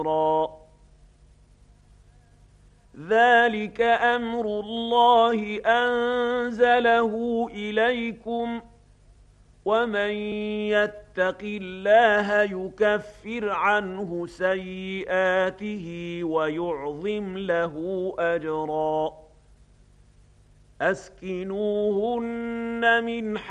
ذلك أمر الله أنزله إليكم ومن يتق الله يكفر عنه سيئاته ويعظم له أجرا أسكنوهن من